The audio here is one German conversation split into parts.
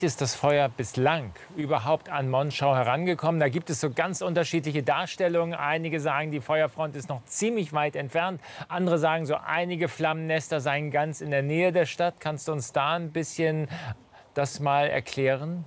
Ist das Feuer bislang überhaupt an Monschau herangekommen? Da gibt es so ganz unterschiedliche Darstellungen. Einige sagen, die Feuerfront ist noch ziemlich weit entfernt. Andere sagen, so einige Flammennester seien ganz in der Nähe der Stadt. Kannst du uns da ein bisschen das mal erklären?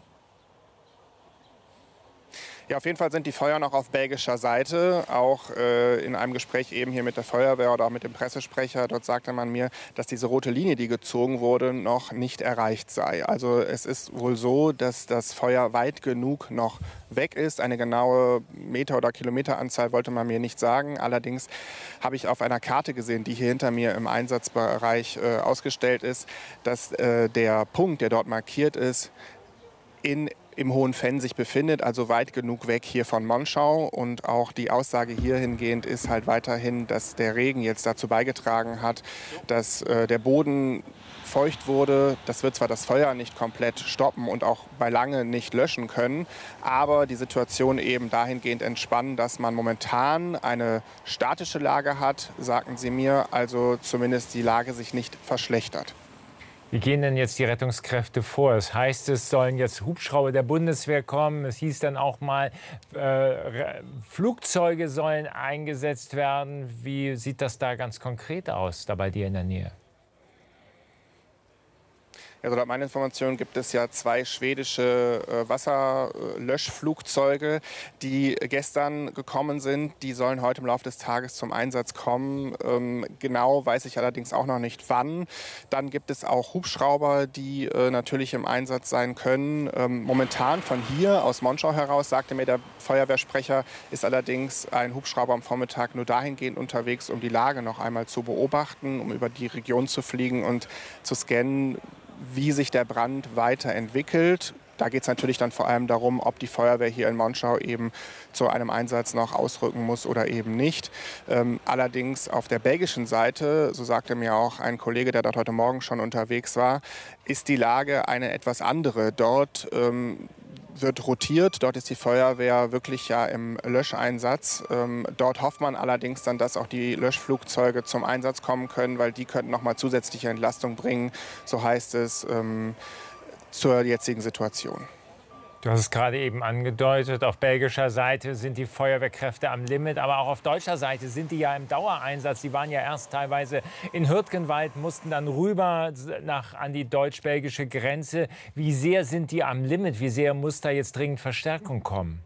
Ja, auf jeden Fall sind die Feuer noch auf belgischer Seite. Auch in einem Gespräch eben hier mit der Feuerwehr oder auch mit dem Pressesprecher, dort sagte man mir, dass diese rote Linie, die gezogen wurde, noch nicht erreicht sei. Also es ist wohl so, dass das Feuer weit genug noch weg ist. Eine genaue Meter- oder Kilometeranzahl wollte man mir nicht sagen. Allerdings habe ich auf einer Karte gesehen, die hier hinter mir im Einsatzbereich ausgestellt ist, dass der Punkt, der dort markiert ist, im Hohen Venn sich befindet, also weit genug weg hier von Monschau. Und auch die Aussage hier hingehend ist halt weiterhin, dass der Regen jetzt dazu beigetragen hat, dass der Boden feucht wurde. Das wird zwar das Feuer nicht komplett stoppen und auch beilange nicht löschen können, aber die Situation eben dahingehend entspannen, dass man momentan eine statische Lage hat, sagten sie mir, also zumindest die Lage sich nicht verschlechtert. Wie gehen denn jetzt die Rettungskräfte vor? Es heißt, es sollen jetzt Hubschrauber der Bundeswehr kommen. Es hieß dann auch mal, Flugzeuge sollen eingesetzt werden. Wie sieht das da ganz konkret aus, da bei dir in der Nähe? Also laut meiner Information gibt es ja 2 schwedische Wasserlöschflugzeuge, die gestern gekommen sind. Die sollen heute im Laufe des Tages zum Einsatz kommen. Genau weiß ich allerdings auch noch nicht wann. Dann gibt es auch Hubschrauber, die natürlich im Einsatz sein können. Momentan von hier aus Monschau heraus, sagte mir der Feuerwehrsprecher, ist allerdings ein Hubschrauber am Vormittag nur dahingehend unterwegs, um die Lage noch einmal zu beobachten, um über die Region zu fliegen und zu scannen, wie sich der Brand weiterentwickelt. Da geht es natürlich dann vor allem darum, ob die Feuerwehr hier in Monschau eben zu einem Einsatz noch ausrücken muss oder eben nicht. Allerdings auf der belgischen Seite, so sagte mir auch ein Kollege, der dort heute Morgen schon unterwegs war, ist die Lage eine etwas andere. Dort wird rotiert. Dort ist die Feuerwehr wirklich ja im Löscheinsatz. Dort hofft man allerdings dann, dass auch die Löschflugzeuge zum Einsatz kommen können, weil die könnten noch mal zusätzliche Entlastung bringen, so heißt es, zur jetzigen Situation. Du hast es gerade eben angedeutet, auf belgischer Seite sind die Feuerwehrkräfte am Limit, aber auch auf deutscher Seite sind die ja im Dauereinsatz. Die waren ja erst teilweise in Hürtgenwald, mussten dann rüber an die deutsch-belgische Grenze. Wie sehr sind die am Limit? Wie sehr muss da jetzt dringend Verstärkung kommen?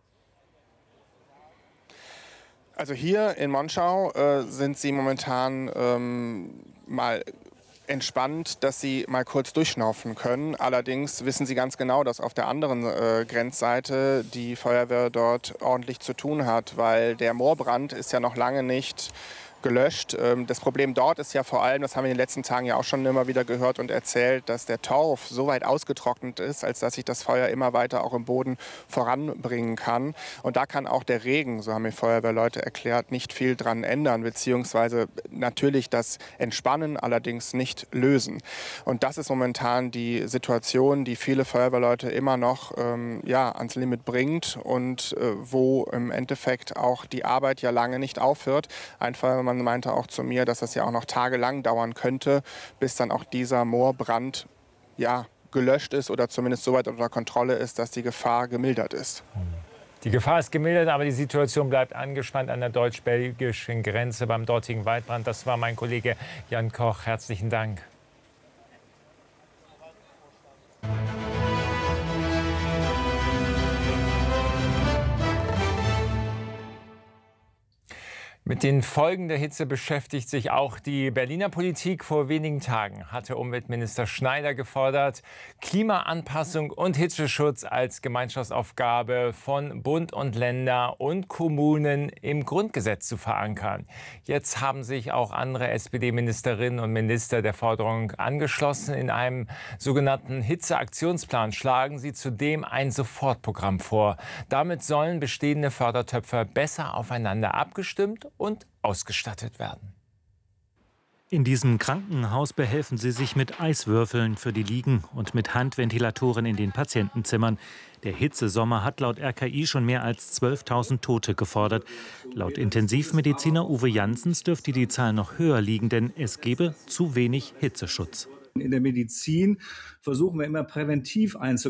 Also hier in Monschau sind sie momentan mal entspannt, dass sie mal kurz durchschnaufen können. Allerdings wissen sie ganz genau, dass auf der anderen Grenzseite die Feuerwehr dort ordentlich zu tun hat, weil der Moorbrand ist ja noch lange nicht gelöscht. Das Problem dort ist ja vor allem, das haben wir in den letzten Tagen ja auch schon immer wieder gehört und erzählt, dass der Torf so weit ausgetrocknet ist, als dass sich das Feuer immer weiter auch im Boden voranbringen kann. Und da kann auch der Regen, so haben mir Feuerwehrleute erklärt, nicht viel dran ändern, beziehungsweise natürlich das Entspannen, allerdings nicht lösen. Und das ist momentan die Situation, die viele Feuerwehrleute immer noch ans Limit bringt und wo im Endeffekt auch die Arbeit ja lange nicht aufhört. Einfach, man meinte auch zu mir, dass das ja auch noch tagelang dauern könnte, bis dann auch dieser Moorbrand gelöscht ist oder zumindest so weit unter Kontrolle ist, dass die Gefahr gemildert ist. Die Gefahr ist gemildert, aber die Situation bleibt angespannt an der deutsch-belgischen Grenze beim dortigen Waldbrand. Das war mein Kollege Jan Koch. Herzlichen Dank. Mit den Folgen der Hitze beschäftigt sich auch die Berliner Politik. Vor wenigen Tagen hatte Umweltminister Schneider gefordert, Klimaanpassung und Hitzeschutz als Gemeinschaftsaufgabe von Bund und Länder und Kommunen im Grundgesetz zu verankern. Jetzt haben sich auch andere SPD-Ministerinnen und Minister der Forderung angeschlossen. In einem sogenannten Hitzeaktionsplan schlagen sie zudem ein Sofortprogramm vor. Damit sollen bestehende Fördertöpfe besser aufeinander abgestimmt und ausgestattet werden. In diesem Krankenhaus behelfen sie sich mit Eiswürfeln für die Liegen und mit Handventilatoren in den Patientenzimmern. Der Hitzesommer hat laut RKI schon mehr als 12.000 Tote gefordert. Laut Intensivmediziner Uwe Janssens dürfte die Zahl noch höher liegen, denn es gebe zu wenig Hitzeschutz. In der Medizin versuchen wir immer präventiv einzugreifen.